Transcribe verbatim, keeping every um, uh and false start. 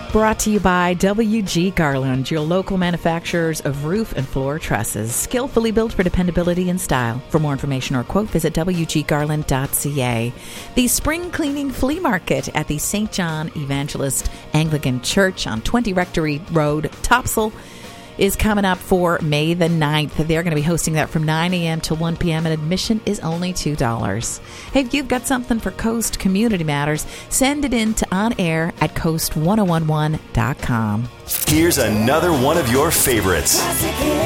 Brought to you by W G Garland, your local manufacturers of roof and floor trusses, skillfully built for dependability and style. For more information or quote, visit w g garland dot c a. The spring cleaning flea market at the Saint John Evangelist Anglican Church on twenty Rectory Road, Topsail, is coming up for May the ninth. They're going to be hosting that from nine a.m. to one p.m. and admission is only two dollars. Hey, if you've got something for Coast Community Matters, send it in to onair at coast ten eleven dot com. Here's another one of your favorites.